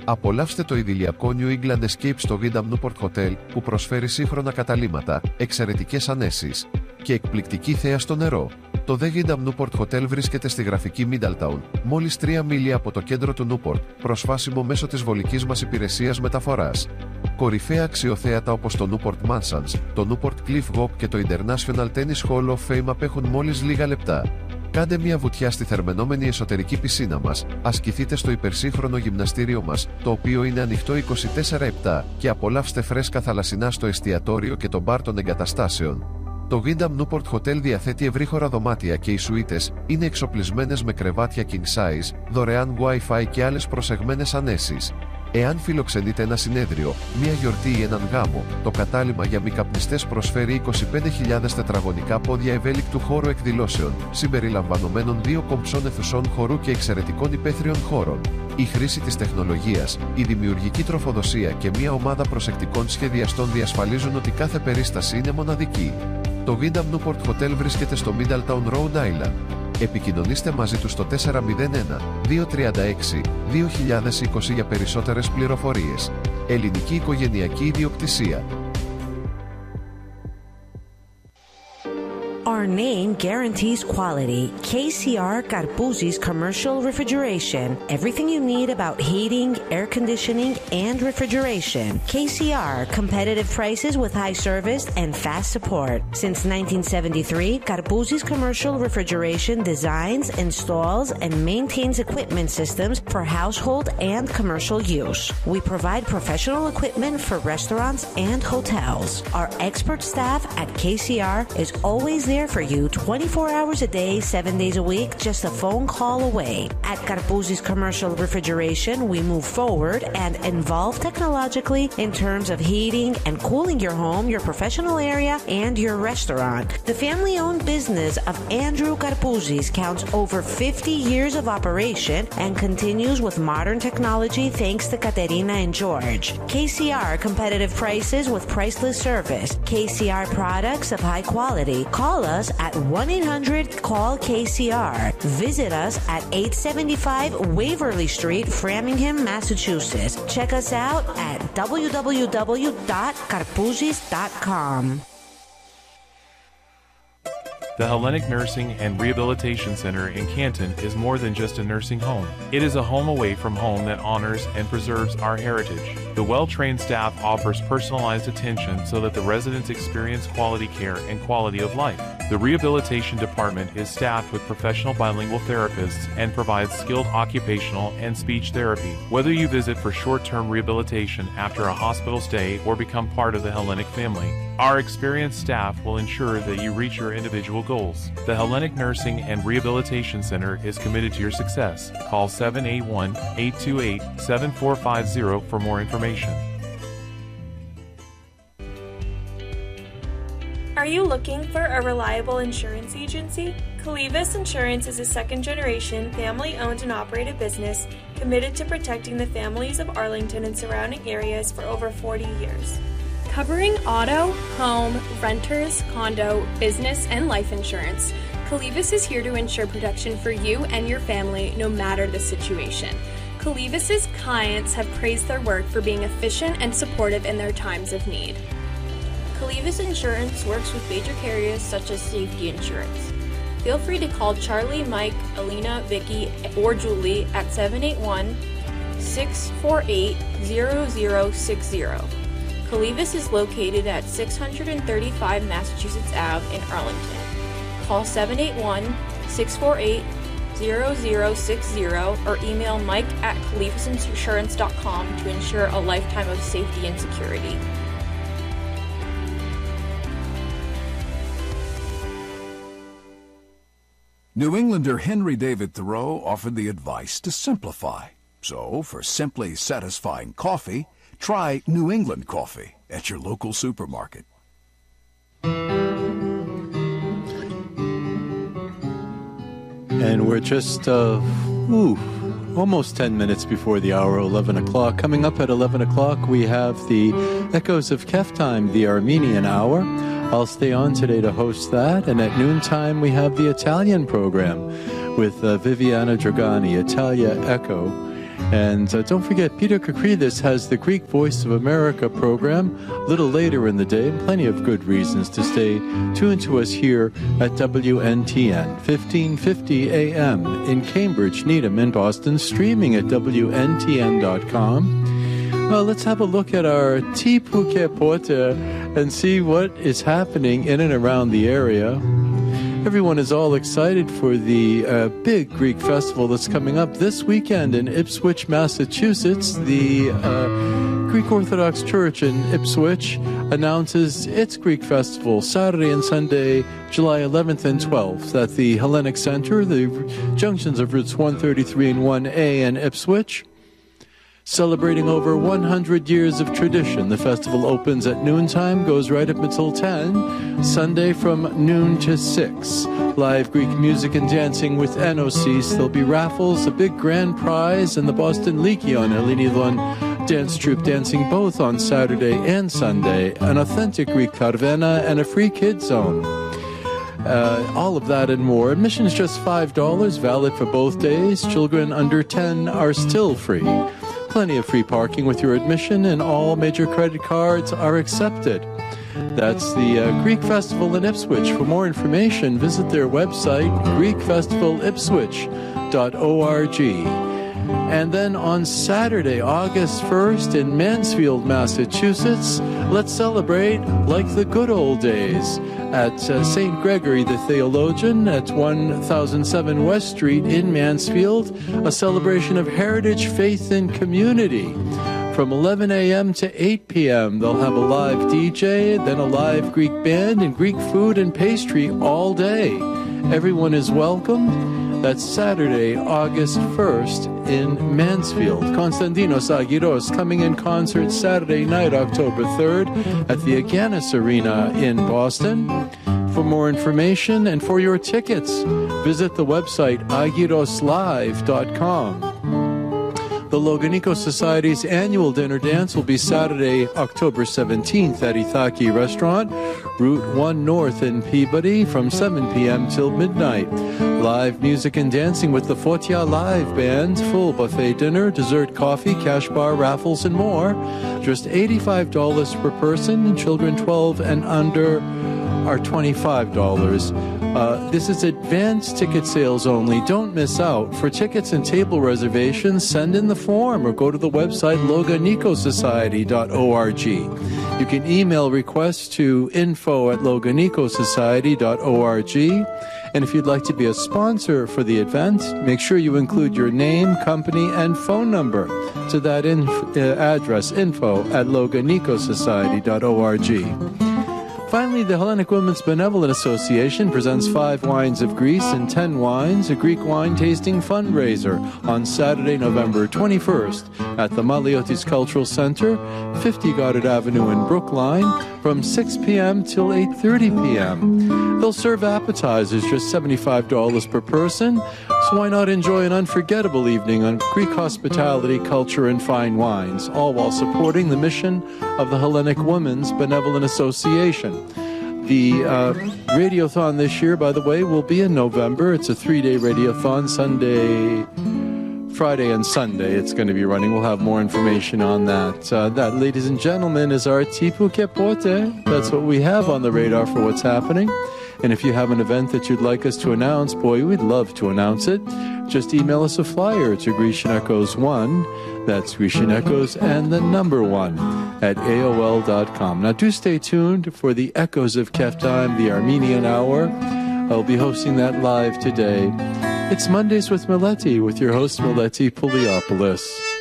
Απολαύστε το idylιακό New England Escape στο Wyndham Newport Hotel που προσφέρει σύγχρονα καταλύματα, εξαιρετικές ανέσεις και εκπληκτική θέα στο νερό. Το The Wyndham Newport Hotel βρίσκεται στη γραφική Middletown, μόλις 3 μίλια από το κέντρο του Newport, προσβάσιμο μέσω της βολικής μας υπηρεσίας μεταφοράς. Κορυφαία αξιοθέατα όπως το Newport Mansions, το Newport Cliff Walk και το International Tennis Hall of Fame απέχουν μόλις λίγα λεπτά. Κάντε μια βουτιά στη θερμαινόμενη εσωτερική πισίνα μας, ασκηθείτε στο υπερσύγχρονο γυμναστήριο μας, το οποίο είναι ανοιχτό 24/7 και απολαύστε φρέσκα θαλασσινά στο εστιατόριο και το μπαρ των εγκαταστάσεων. Το Wyndham Newport Hotel διαθέτει ευρύχωρα δωμάτια και οι σουίτες είναι εξοπλισμένες με κρεβάτια king size, δωρεάν Wi-Fi και άλλες προσεγμένες ανέσεις. Εάν φιλοξενείτε ένα συνέδριο, μια γιορτή ή έναν γάμο, το κατάλημα για μη καπνιστές προσφέρει 25.000 τετραγωνικά πόδια ευέλικτου χώρου εκδηλώσεων, συμπεριλαμβανομένων 2 κομψών αιθουσών χορού και εξαιρετικών υπαίθριων χώρων. Η χρήση της τεχνολογίας, η δημιουργική τροφοδοσία και μια ομάδα προσεκτικών σχεδιαστών διασφαλίζουν ότι κάθε περίσταση είναι μοναδική. Το Wyndham Newport Hotel βρίσκεται στο Middletown, Rhode Island. Επικοινωνήστε μαζί του στο 401-236-2020 για περισσότερες πληροφορίες. Ελληνική οικογενειακή ιδιοκτησία. Our name guarantees quality. KCR Carpuzzi's Commercial Refrigeration. Everything you need about heating, air conditioning, and refrigeration. KCR, competitive prices with high service and fast support. Since 1973, Carpuzzi's Commercial Refrigeration designs, installs, and maintains equipment systems for household and commercial use. We provide professional equipment for restaurants and hotels. Our expert staff at KCR is always there for you 24 hours a day, 7 days a week, just a phone call away. At Carpuzzi's Commercial Refrigeration, we move forward and involve technologically in terms of heating and cooling your home, your professional area, and your restaurant. The family-owned business of Andrew Carpuzzi's counts over 50 years of operation and continues with modern technology thanks to Katerina and George. KCR, competitive prices with priceless service. KCR products of high quality. Call us at 1-800-CALL-KCR. Visit us at 875 Waverly Street, Framingham, Massachusetts. Check us out at www.carpuzzis.com. The Hellenic Nursing and Rehabilitation Center in Canton is more than just a nursing home. It is a home away from home that honors and preserves our heritage. The well-trained staff offers personalized attention so that the residents experience quality care and quality of life. The rehabilitation department is staffed with professional bilingual therapists and provides skilled occupational and speech therapy. Whether you visit for short-term rehabilitation after a hospital stay or become part of the Hellenic family, our experienced staff will ensure that you reach your individual goals. The Hellenic Nursing and Rehabilitation Center is committed to your success. Call 781-828-7450 for more information. Are you looking for a reliable insurance agency? Calivas Insurance is a second-generation, family-owned and operated business committed to protecting the families of Arlington and surrounding areas for over 40 years. Covering auto, home, renters, condo, business, and life insurance, Calivas is here to ensure protection for you and your family no matter the situation. Calivas' clients have praised their work for being efficient and supportive in their times of need. Calivas Insurance works with major carriers such as Safety Insurance. Feel free to call Charlie, Mike, Alina, Vicky, or Julie at 781-648-0060. Calivas is located at 635 Massachusetts Ave in Arlington. Call 781-648-0060 or email Mike at califasinsurance.com to ensure a lifetime of safety and security. New Englander Henry David Thoreau offered the advice to simplify. So, for simply satisfying coffee, try New England coffee at your local supermarket. And we're just almost 10 minutes before the hour, 11 o'clock. Coming up at 11 o'clock, we have the Echoes of Keftime, the Armenian Hour. I'll stay on today to host that. And at noontime, we have the Italian program with Viviana Dragani, Italia Echo. And don't forget, Peter Kakridis has the Greek Voice of America program a little later in the day. Plenty of good reasons to stay tuned to us here at WNTN, 1550 AM in Cambridge, Needham, and Boston, streaming at WNTN.com. Let's have a look at our Tipu Kepote and see what is happening in and around the area. Everyone is all excited for the big Greek festival that's coming up this weekend in Ipswich, Massachusetts. The Greek Orthodox Church in Ipswich announces its Greek festival Saturday and Sunday, July 11th and 12th at the Hellenic Center, the junctions of routes 133 and 1A in Ipswich. Celebrating over 100 years of tradition, the festival opens at noontime, goes right up until 10, Sunday from noon to 6. Live Greek music and dancing with NOCs. There'll be raffles, a big grand prize, and the Boston Lyceon Elinidon dance troupe dancing both on Saturday and Sunday, an authentic Greek Karvena, and a free kid zone. All of that and more. Admission is just $5, valid for both days. Children under 10 are still free. Plenty of free parking with your admission, and all major credit cards are accepted. That's the Greek Festival in Ipswich. For more information, visit their website, greekfestivalipswich.org. And then on Saturday, August 1st in Mansfield, Massachusetts, let's celebrate like the good old days at St. Gregory the Theologian at 1007 West Street in Mansfield, a celebration of heritage, faith, and community. From 11 a.m. to 8 p.m., they'll have a live DJ, then a live Greek band, and Greek food and pastry all day. Everyone is welcome. That's Saturday, August 1st in Mansfield. Konstantinos Agiros coming in concert Saturday night, October 3rd at the Aganis Arena in Boston. For more information and for your tickets, visit the website agiroslive.com. The Loganiko Society's annual dinner dance will be Saturday, October 17th at Ithaki Restaurant, Route 1 North in Peabody from 7 p.m. till midnight. Live music and dancing with the Fotia Live Band, full buffet dinner, dessert, coffee, cash bar, raffles, and more. Just $85 per person. Children 12 and under are $25. This is advanced ticket sales only. Don't miss out. For tickets and table reservations, send in the form or go to the website loganicosociety.org. You can email requests to info@loganicosociety.org. And if you'd like to be a sponsor for the event, make sure you include your name, company, and phone number to that address, info@loganicosociety.org. Finally, the Hellenic Women's Benevolent Association presents 5 Wines of Greece and 10 Wines, a Greek wine tasting fundraiser on Saturday, November 21st at the Maliotis Cultural Center, 50 Goddard Avenue in Brookline, from 6 p.m. till 8:30 p.m. They'll serve appetizers, just $75 per person, so why not enjoy an unforgettable evening on Greek hospitality, culture, and fine wines, all while supporting the mission of the Hellenic Women's Benevolent Association. The Radiothon this year, by the way, will be in November. It's a 3-day Radiothon, Friday and Sunday. It's going to be running. We'll have more information on that. That, ladies and gentlemen, is our Tipu Kepote. That's what we have on the radar for what's happening. And if you have an event that you'd like us to announce, boy, we'd love to announce it. Just email us a flyer to Grecian Echoes 1. That's Grecian Echoes and the number 1 at AOL.com. Now do stay tuned for the Echoes of Keftime, the Armenian Hour. I'll be hosting that live today. It's Mondays with Meleti, with your host Meleti Pouliopoulos.